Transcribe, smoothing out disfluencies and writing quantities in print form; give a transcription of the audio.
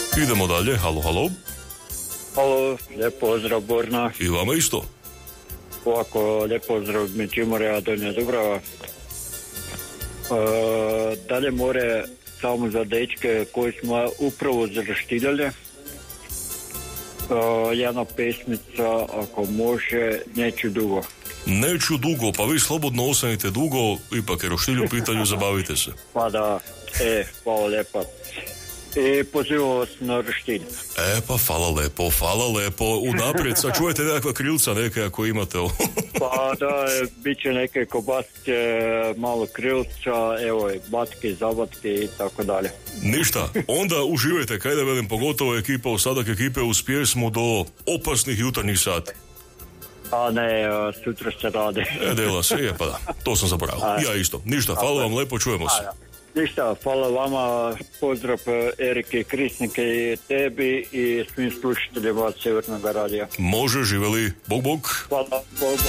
Idemo dalje, halo, halo. Halo, lijep pozdrav Borna. I vama isto. Ovako, lijep pozdrav Međimurja, Donja Dubrava. Dalje more samo za dečke koji smo upravo zaštiljali. Jedna pesmica, ako može, neću dugo. Neću dugo, pa vi slobodno ostanite dugo, ipak je roštilj u pitanju, zabavite se. Pa da, hvala lijepa. I pozivam vas na roštilj. Pa hvala lepo, unaprijed, sačuvajte nekakva krilca neke ako imate ovo. Pa da, bit će neke kobasice, malo krilca, evo, batke, zabatke i tako dalje. Ništa, onda uživajte, kaj da velim, pogotovo ekipa, ostatak ekipe uz pjesmu do opasnih jutarnjih sati. A ne, sutra se radi. Dela se, pa da, to sam zaboravio. Ja isto. Ništa, hvala vam lepo, čujemo se. Ništa, hvala vama, pozdrav Erike Krisnike i tebi i svim slušateljima Sjevernog radija. Može, živeli, bog. Hvala, bog.